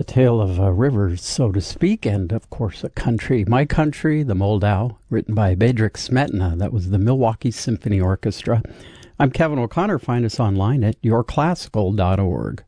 tale of rivers, so to speak, and of course a country, my country, the Moldau, written by Bedřich Smetana. That was the Milwaukee Symphony Orchestra. I'm Kevin O'Connor. Find us online at yourclassical.org.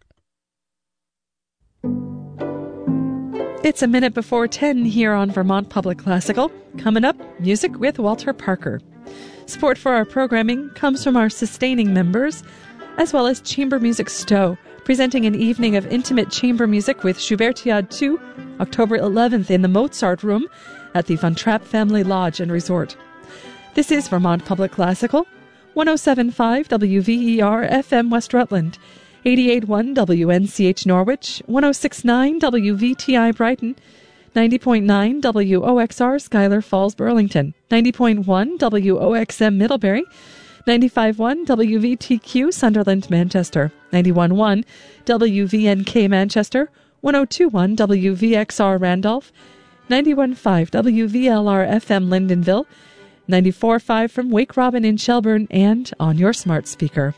It's a minute before 10 here on Vermont Public Classical. Coming up, music with Walter Parker. Support for our programming comes from our sustaining members, as well as Chamber Music Stowe, presenting an evening of intimate chamber music with Schubertiade II, October 11th in the Mozart Room at the Von Trapp Family Lodge and Resort. This is Vermont Public Classical, 107.5 WVER FM West Rutland, 88.1 WNCH Norwich, 106.9 WVTI Brighton, 90.9 WOXR Schuyler Falls Burlington, 90.1 WOXM Middlebury, 95.1 WVTQ Sunderland Manchester, 91.1 WVNK Manchester, 102.1 WVXR Randolph, 91.5 WVLR FM Lyndonville, 94.5 from Wake Robin in Shelburne, and on your smart speaker.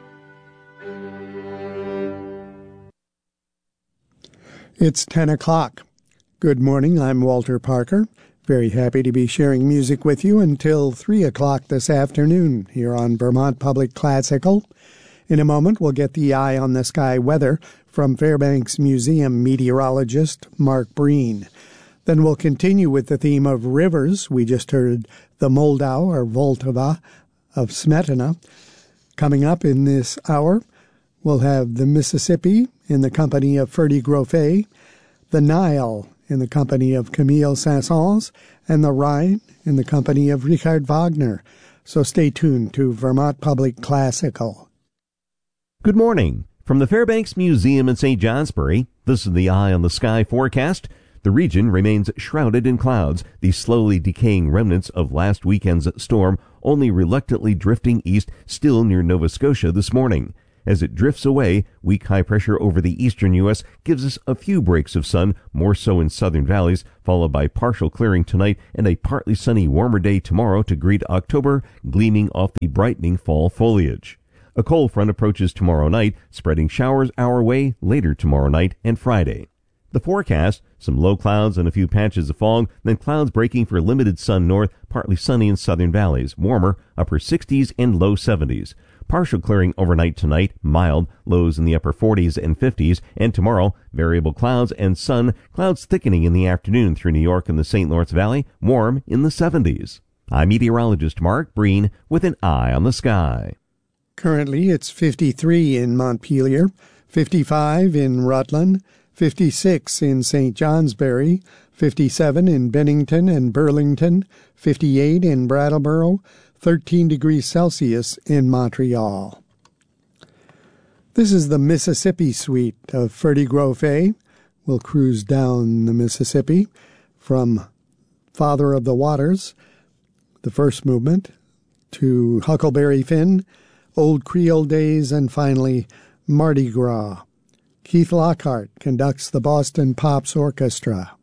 It's 10 o'clock. Good morning, I'm Walter Parker. Very happy to be sharing music with you until 3 o'clock this afternoon here on Vermont Public Classical. In a moment, we'll get the eye on the sky weather from Fairbanks Museum meteorologist Mark Breen. Then we'll continue with the theme of rivers. We just heard the Moldau or Vltava of Smetana. Coming up in this hour, we'll have the Mississippi in the company of Ferdy Grofe, the Nile in the company of Camille Saint-Saëns, and the Rhine in the company of Richard Wagner. So stay tuned to Vermont Public Classical. Good morning. From the Fairbanks Museum in St. Johnsbury, this is the Eye on the Sky forecast. The region remains shrouded in clouds, the slowly decaying remnants of last weekend's storm only reluctantly drifting east, still near Nova Scotia this morning. As it drifts away, weak high pressure over the eastern U.S. gives us a few breaks of sun, more so in southern valleys, followed by partial clearing tonight and a partly sunny warmer day tomorrow to greet October, gleaming off the brightening fall foliage. A cold front approaches tomorrow night, spreading showers our way later tomorrow night and Friday. The forecast, some low clouds and a few patches of fog, then clouds breaking for limited sun north, partly sunny in southern valleys, warmer, upper 60s and low 70s. Partial clearing overnight tonight, mild, lows in the upper 40s and 50s, and tomorrow, variable clouds and sun, clouds thickening in the afternoon through New York and the St. Lawrence Valley, warm in the 70s. I'm meteorologist Mark Breen with an eye on the sky. Currently, it's 53 in Montpelier, 55 in Rutland, 56 in St. Johnsbury, 57 in Bennington and Burlington, 58 in Brattleboro, 13 degrees Celsius in Montreal. This is the Mississippi Suite of Ferdy Grofe. We'll cruise down the Mississippi from Father of the Waters, the first movement, to Huckleberry Finn, Old Creole Days, and finally Mardi Gras. Keith Lockhart conducts the Boston Pops Orchestra.